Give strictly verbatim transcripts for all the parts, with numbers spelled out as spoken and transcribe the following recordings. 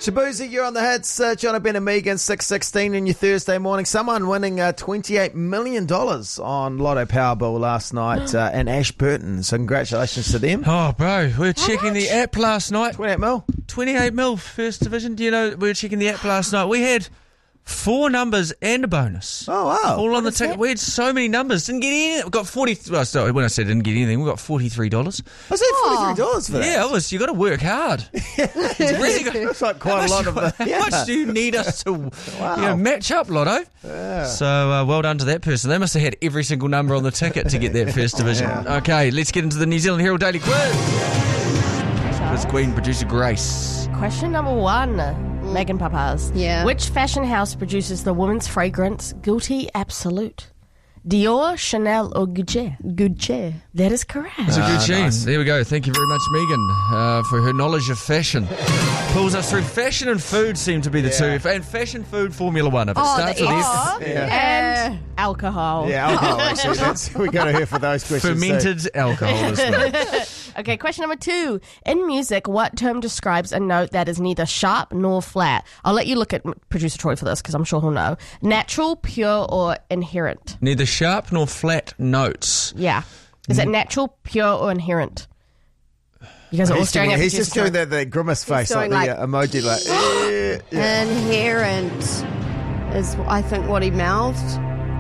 Shabuzi, you're on the hits. Uh, John Ben and Megan, six sixteen in your Thursday morning. Someone winning uh, twenty-eight million dollars on Lotto Powerball last night uh, in Ashburton. So congratulations to them. Oh, bro, we were checking much? the app last night. twenty-eight mil. twenty-eight mil, first division. Do you know, we were checking the app last night. We had four numbers and a bonus. Oh, wow. All on the ticket. We had so many numbers. Didn't get any. We got forty. Well, sorry, when I said didn't get anything, we got forty-three dollars. I said forty-three dollars for that. Yeah, obviously, you got to work hard. Really got, that's like quite a lot of... Uh, How yeah. much do you need us to Wow. you know, match up, Lotto? Yeah. So, uh, well done to that person. They must have had every single number on the ticket to get that first division. Yeah. Okay, let's get into the New Zealand Herald Daily Quiz. Quiz Queen, producer Grace. Question number one. Megan Papas. Yeah. Which fashion house produces the women's fragrance Gucci Absolute? Dior, Chanel, or Gucci? Gucci. That is correct. It's a good Ah, tune. nice. There we go. Thank you very much, Megan, uh, for her knowledge of fashion. Pulls us through. Fashion and food seem to be the Yeah. two. And fashion, food, Formula One. If it Oh, starts the with X. F, Yeah. And alcohol. Yeah, alcohol, actually. That's, we got to hear for those questions. too. fermented alcohol as well. Okay, question number two. In music, what term describes a note that is neither sharp nor flat? I'll let you look at producer Troy for this because I'm sure he'll know. Natural, pure, or inherent? Neither sharp nor flat notes. Yeah. Is it natural, pure, or inherent? You guys are all He's, staring doing, at he's producer just doing Troy. that, that grimace face, like doing the like- uh, emoji, like... eh, yeah. Inherent is, I think, what he mouthed.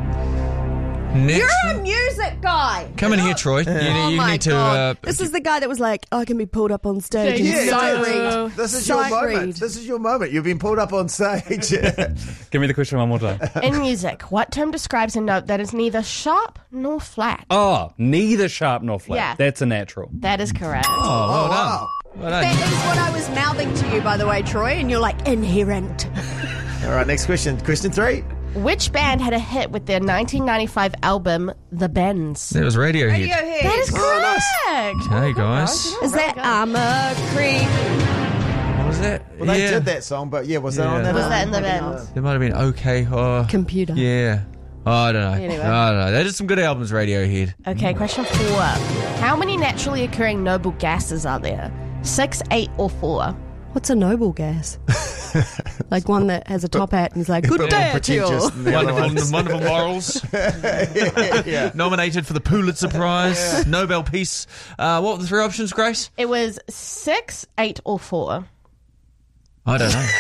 Next, You're a music guy. come in here, Troy. You, Oh you my need to. God. Uh, This is the guy that was like, I can be pulled up on stage and Yeah, sight yeah. read. This is your Sight moment. read. This is your moment. You've been pulled up on stage. Give me the question one more time. In music, what term describes a note that is neither sharp nor flat? Oh, neither sharp nor flat. Yeah. That's a natural. That is correct. oh, well Oh, done. wow. Well done. That is what I was mouthing to you, by the way, Troy, and you're like, inherent. All right, next question. Question three. Which band had a hit with their nineteen ninety-five album, The Bends? That was Radiohead. That is correct. Okay, guys. Is that Armour Creep? What was that? Well, they yeah. did that song, but yeah, was that Yeah. on that? Was album? that in The Maybe Bends? There might have been okay. Oh, Computer. yeah. Oh, I don't know. Anyway. I don't know. They did some good albums, Radiohead. Okay, question four. How many naturally occurring noble gases are there? Six, eight, or four? What's a noble gas? Like one that has a top hat and he's like, good But day more to you. pretentious than the other Wonderful, ones. wonderful morals. Yeah. Nominated for the Pulitzer Prize, Nobel Peace. Uh, what were the three options, Grace? It was six, eight, or four. I don't know.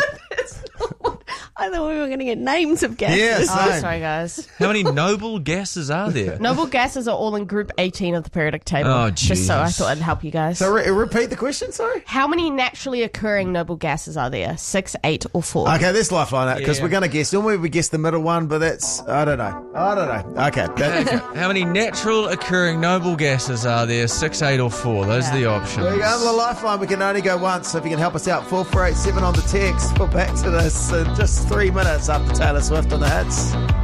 I thought we were going to get names of gases. Yeah, Oh, same. sorry, guys. How many noble gases are there? Noble gases are all in group eighteen of the periodic table. Oh, Just so I jeez. thought I'd help you guys. So re- repeat the question, sorry? How many naturally occurring noble gases are there? Six, eight, or four? Okay, this lifeline out because Yeah. we're going to guess. Normally we guess the middle one, but that's, I don't know. I don't know. Okay. That, How many natural occurring noble gases are there? Six, eight, or four? Those are the options. there you go. The lifeline, we can only go once. So if you can help us out, four four eight seven on the text. We're back to this in just three minutes after Taylor Swift on the hits.